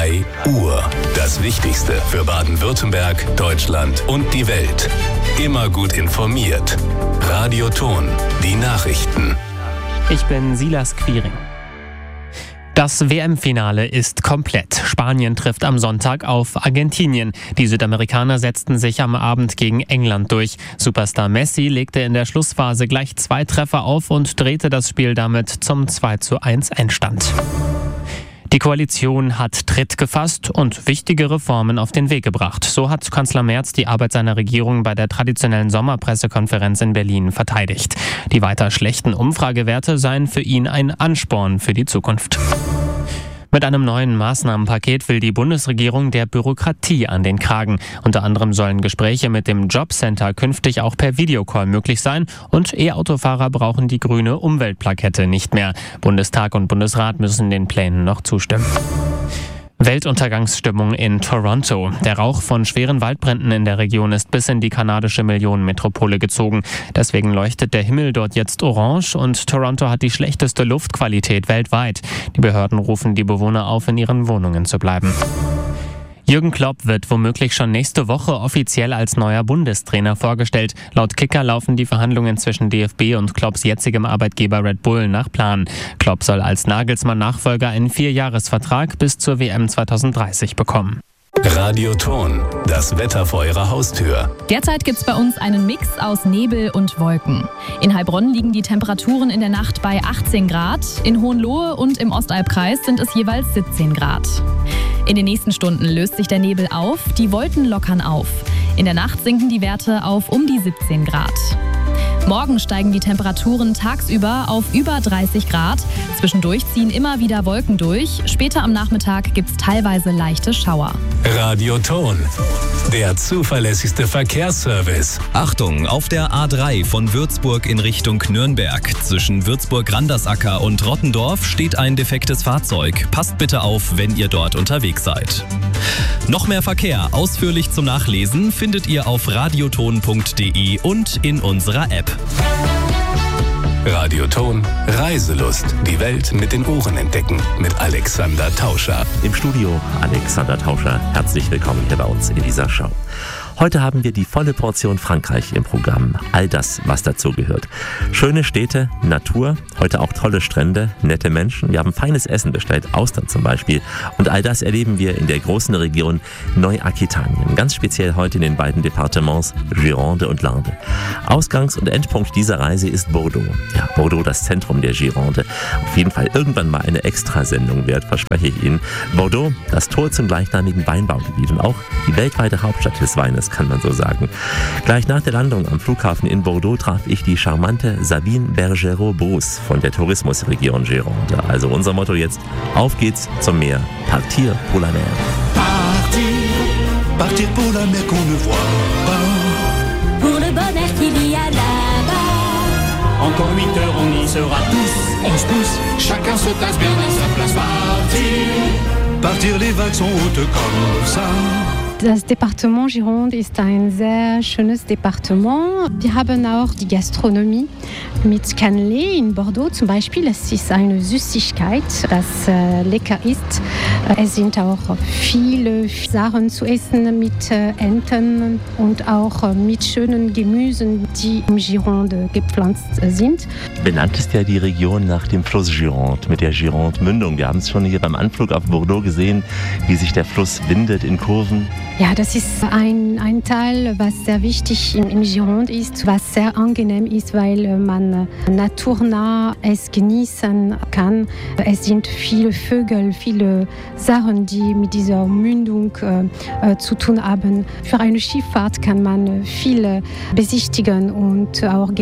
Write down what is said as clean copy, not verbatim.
3 Uhr. Das Wichtigste für Baden-Württemberg, Deutschland und die Welt. Immer gut informiert. Radio Ton, die Nachrichten. Ich bin Silas Quiring. Das WM-Finale ist komplett. Spanien trifft am Sonntag auf Argentinien. Die Südamerikaner setzten sich am Abend gegen England durch. Superstar Messi legte in der Schlussphase gleich 2 Treffer auf und drehte das Spiel damit zum 2:1 Endstand. Die Koalition hat Tritt gefasst und wichtige Reformen auf den Weg gebracht. So hat Kanzler Merz die Arbeit seiner Regierung bei der traditionellen Sommerpressekonferenz in Berlin verteidigt. Die weiter schlechten Umfragewerte seien für ihn ein Ansporn für die Zukunft. Mit einem neuen Maßnahmenpaket will die Bundesregierung der Bürokratie an den Kragen. Unter anderem sollen Gespräche mit dem Jobcenter künftig auch per Videocall möglich sein und E-Autofahrer brauchen die grüne Umweltplakette nicht mehr. Bundestag und Bundesrat müssen den Plänen noch zustimmen. Weltuntergangsstimmung in Toronto. Der Rauch von schweren Waldbränden in der Region ist bis in die kanadische Millionenmetropole gezogen. Deswegen leuchtet der Himmel dort jetzt orange und Toronto hat die schlechteste Luftqualität weltweit. Die Behörden rufen die Bewohner auf, in ihren Wohnungen zu bleiben. Jürgen Klopp wird womöglich schon nächste Woche offiziell als neuer Bundestrainer vorgestellt. Laut Kicker laufen die Verhandlungen zwischen DFB und Klopps jetzigem Arbeitgeber Red Bull nach Plan. Klopp soll als Nagelsmann-Nachfolger einen 4-Jahres-Vertrag bis zur WM 2030 bekommen. Radio Ton, das Wetter vor Ihrer Haustür. Derzeit gibt es bei uns einen Mix aus Nebel und Wolken. In Heilbronn liegen die Temperaturen in der Nacht bei 18 Grad. In Hohenlohe und im Ostalbkreis sind es jeweils 17 Grad. In den nächsten Stunden löst sich der Nebel auf, die Wolken lockern auf. In der Nacht sinken die Werte auf um die 17 Grad. Morgen steigen die Temperaturen tagsüber auf über 30 Grad. Zwischendurch ziehen immer wieder Wolken durch. Später am Nachmittag gibt es teilweise leichte Schauer. Radio Ton, der zuverlässigste Verkehrsservice. Achtung, auf der A3 von Würzburg in Richtung Nürnberg. Zwischen Würzburg-Randersacker und Rottendorf steht ein defektes Fahrzeug. Passt bitte auf, wenn ihr dort unterwegs seid. Noch mehr Verkehr ausführlich zum Nachlesen findet ihr auf radioton.de und in unserer App. Radio Ton, Reiselust. Die Welt mit den Ohren entdecken. Mit Alexander Tauscher. Im Studio Alexander Tauscher. Herzlich willkommen hier bei uns in dieser Show. Heute haben wir die volle Portion Frankreich im Programm. All das, was dazu gehört. Schöne Städte, Natur, heute auch tolle Strände, nette Menschen. Wir haben feines Essen bestellt, Austern zum Beispiel. Und all das erleben wir in der großen Region Neuaquitanien. Ganz speziell heute in den beiden Departements Gironde und Landes. Ausgangs- und Endpunkt dieser Reise ist Bordeaux. Ja, Bordeaux, das Zentrum der Gironde. Auf jeden Fall irgendwann mal eine Extrasendung wert, verspreche ich Ihnen. Bordeaux, das Tor zum gleichnamigen Weinbaugebiet und auch die weltweite Hauptstadt des Weines, kann man so sagen. Gleich nach der Landung am Flughafen in Bordeaux traf ich die charmante Sabine Bergerot-Bos von der Tourismusregion Gironde. Also unser Motto jetzt, auf geht's zum Meer. Partir pour la mer. Partir pour la mer qu'on ne voit pas. Pour le bonheur qu'il y a là-bas. Encore 8 heures, on y sera tous. On se pousse, chacun se tasse bien à sa place. Partir, les vagues sont hautes comme ça. Das Departement Gironde ist ein sehr schönes Departement. Wir haben auch die Gastronomie mit Cannelé in Bordeaux zum Beispiel. Es ist eine Süßigkeit, das lecker ist. Es sind auch viele Sachen zu essen mit Enten und auch mit schönen Gemüsen, die im Gironde gepflanzt sind. Benannt ist ja die Region nach dem Fluss Gironde mit der Gironde-Mündung. Wir haben es schon hier beim Anflug auf Bordeaux gesehen, wie sich der Fluss windet in Kurven. Ja, das ist ein Teil, was sehr wichtig im Gironde ist, was sehr angenehm ist, weil man naturnah es genießen kann. Es sind viele Vögel, viele Sachen, die mit dieser Mündung zu tun haben. Für eine Schifffahrt kann man viel besichtigen und auch